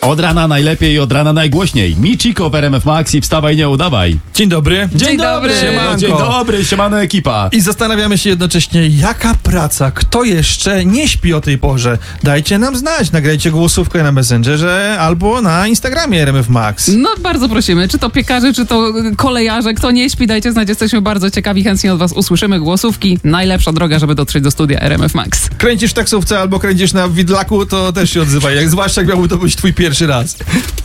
Od rana najlepiej i od rana najgłośniej. Michiko w RMF Max i wstawaj, nie udawaj. Dzień dobry. Dzień dobry. Siemanko. Dzień dobry, siemano ekipa. I zastanawiamy się jednocześnie, jaka praca, kto jeszcze nie śpi o tej porze. Dajcie nam znać, nagrajcie głosówkę na Messengerze albo na Instagramie RMF Max. No bardzo prosimy, czy to piekarze, czy to kolejarze, kto nie śpi, dajcie znać, jesteśmy bardzo ciekawi, chętnie od was usłyszymy głosówki. Najlepsza droga, żeby dotrzeć do studia RMF Max. Kręcisz w taksówce albo kręcisz na widlaku, to też się odzywaj, zwłaszcza jak miałby to być twój pierwszy raz.